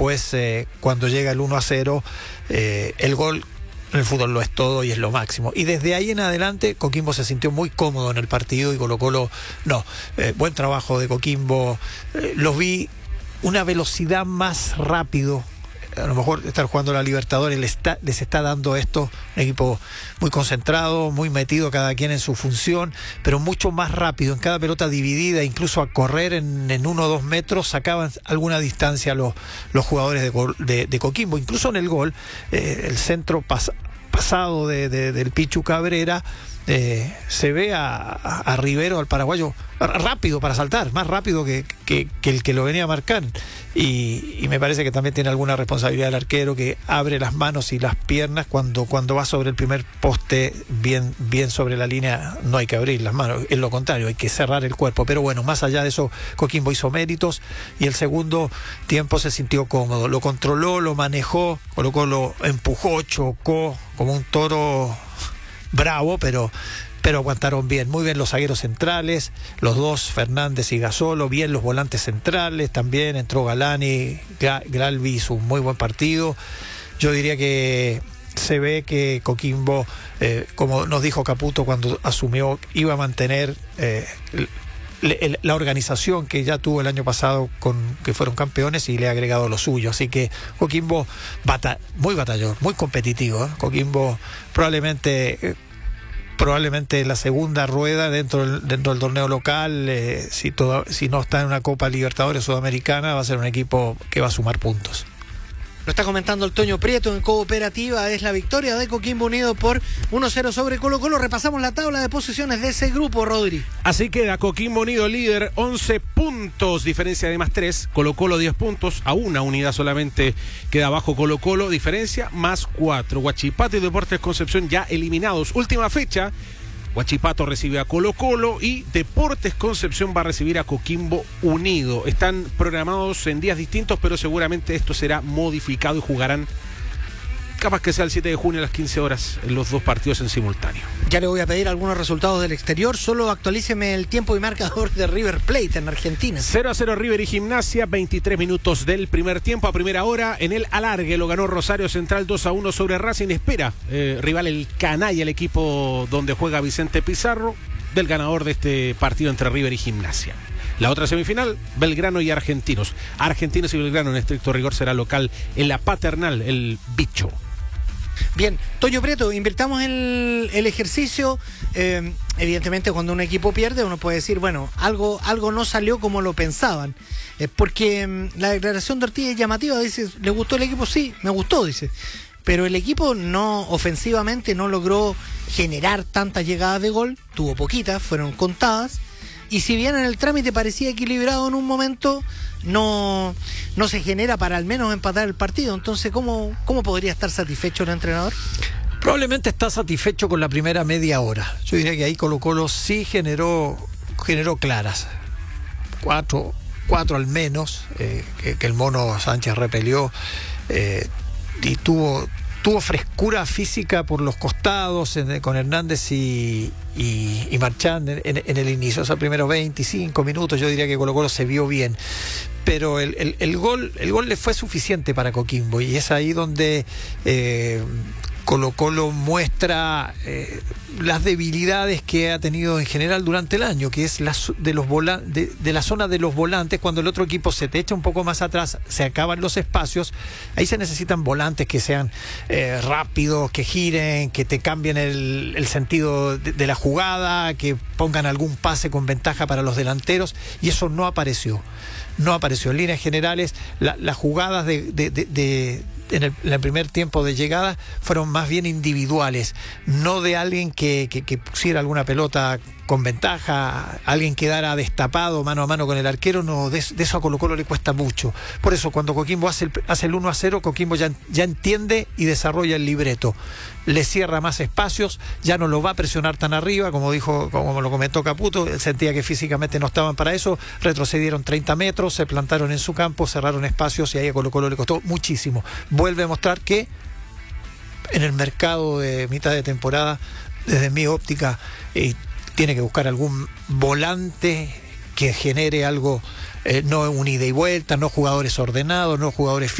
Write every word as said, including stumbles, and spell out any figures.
después eh, cuando llega el uno a cero, eh, el gol en el fútbol lo es todo y es lo máximo. Y desde ahí en adelante Coquimbo se sintió muy cómodo en el partido y Colo-Colo no. Eh, buen trabajo de Coquimbo. Eh, los vi una velocidad más rápido. A lo mejor estar jugando la Libertadores les está, les está dando esto, un equipo muy concentrado, muy metido cada quien en su función, pero mucho más rápido, en cada pelota dividida, incluso a correr en, en uno o dos metros, sacaban alguna distancia los, los jugadores de, de, de Coquimbo. Incluso en el gol, eh, el centro pas, pasado de, de, del Pichu Cabrera, Eh, se ve a, a, a Rivero, al paraguayo, rápido para saltar, más rápido que, que, que el que lo venía a marcar, y, y me parece que también tiene alguna responsabilidad el arquero, que abre las manos y las piernas cuando, cuando va sobre el primer poste, bien, bien sobre la línea. No hay que abrir las manos, es lo contrario, hay que cerrar el cuerpo. Pero bueno, más allá de eso, Coquimbo hizo méritos y el segundo tiempo se sintió cómodo, lo controló, lo manejó, colocó, lo empujó, chocó como un toro bravo, pero pero aguantaron bien, muy bien los zagueros centrales, los dos, Fernández y Gasolo, bien los volantes centrales, también entró Galani, Galvi hizo un muy buen partido. Yo diría que se ve que Coquimbo, eh, como nos dijo Caputo cuando asumió, iba a mantener eh, la organización que ya tuvo el año pasado, con que fueron campeones, y le ha agregado lo suyo. Así que Coquimbo bata, muy batallón, muy competitivo, ¿eh? Coquimbo probablemente eh, probablemente la segunda rueda dentro del, dentro del torneo local, eh, si, todo, si no está en una Copa Libertadores Sudamericana, va a ser un equipo que va a sumar puntos. Lo está comentando el Toño Prieto en Cooperativa. Es la victoria de Coquimbo Unido por uno cero sobre Colo-Colo. Repasamos la tabla de posiciones de ese grupo, Rodri. Así queda Coquimbo Unido líder, once puntos, diferencia de más tres. Colo-Colo diez puntos, a una unidad solamente queda abajo Colo-Colo, diferencia más cuatro. Huachipato y Deportes Concepción ya eliminados. Última fecha, Huachipato recibe a Colo-Colo y Deportes Concepción va a recibir a Coquimbo Unido. Están programados en días distintos, pero seguramente esto será modificado y jugarán, capaz que sea el siete de junio a las quince horas, en los dos partidos en simultáneo. Ya le voy a pedir algunos resultados del exterior. Solo actualíceme el tiempo y marcador de River Plate en Argentina. cero a cero River y Gimnasia, veintitrés minutos del primer tiempo. A primera hora, en el alargue, lo ganó Rosario Central dos a uno sobre Racing. Espera, eh, rival el Canalla, el equipo donde juega Vicente Pizarro, del ganador de este partido entre River y Gimnasia. La otra semifinal, Belgrano y Argentinos. Argentinos y Belgrano, en estricto rigor, será local en la Paternal, el Bicho. Bien, Toño Prieto, invirtamos el, el ejercicio. Eh, evidentemente, cuando un equipo pierde, uno puede decir, bueno, algo, algo no salió como lo pensaban. Eh, porque eh, la declaración de Ortiz es llamativa. Dice, ¿le gustó el equipo? Sí, me gustó, dice. Pero el equipo no, ofensivamente, no logró generar tantas llegadas de gol. Tuvo poquitas, fueron contadas. Y si bien en el trámite parecía equilibrado en un momento, no, no se genera para al menos empatar el partido. Entonces, ¿cómo, cómo podría estar satisfecho el entrenador? Probablemente está satisfecho con la primera media hora. Yo diría que ahí Colo-Colo sí generó, generó claras. Cuatro, cuatro al menos, eh, que, que el Mono Sánchez repelió, eh, y tuvo... Tuvo frescura física por los costados en, con Hernández y, y, y Marchand en, en, en el inicio. Esos primeros veinticinco minutos yo diría que Colo-Colo se vio bien. Pero el, el, el, gol, el gol le fue suficiente para Coquimbo, y es ahí donde eh, Colo-Colo muestra eh, las debilidades que ha tenido en general durante el año, que es la, de, los vola, de, de la zona de los volantes. Cuando el otro equipo se te echa un poco más atrás, se acaban los espacios, ahí se necesitan volantes que sean eh, rápidos, que giren, que te cambien el, el sentido de, de la jugada, que pongan algún pase con ventaja para los delanteros, y eso no apareció. No apareció. En líneas generales, la, las jugadas de, de, de, de en el, en el primer tiempo de llegada fueron más bien individuales, no de alguien que, que, que pusiera alguna pelota con ventaja, alguien quedara destapado mano a mano con el arquero. No, de, de eso a Colo-Colo le cuesta mucho. Por eso cuando Coquimbo hace el, hace el uno a cero, Coquimbo ya, ya entiende y desarrolla el libreto, le cierra más espacios, ya no lo va a presionar tan arriba, como dijo, como lo comentó Caputo. Él sentía que físicamente no estaban para eso, retrocedieron treinta metros, se plantaron en su campo, cerraron espacios, y ahí a Colo-Colo le costó muchísimo. Vuelve a mostrar que en el mercado de mitad de temporada, desde mi óptica, eh, tiene que buscar algún volante que genere algo, eh, no un ida y vuelta, no jugadores ordenados, no jugadores